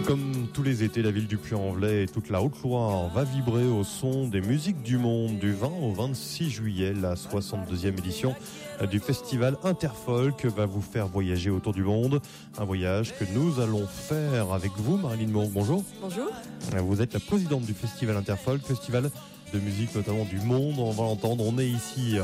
Comme tous les étés, la ville du Puy-en-Velay et toute la Haute-Loire va vibrer au son des musiques du monde du 20 au 26 juillet. La 62e édition du festival Interfolk va vous faire voyager autour du monde. Un voyage que nous allons faire avec vous, Marilyn Mourgue. Bonjour. Bonjour. Vous êtes la présidente du festival Interfolk, festival de musique notamment du monde. On va l'entendre. On est ici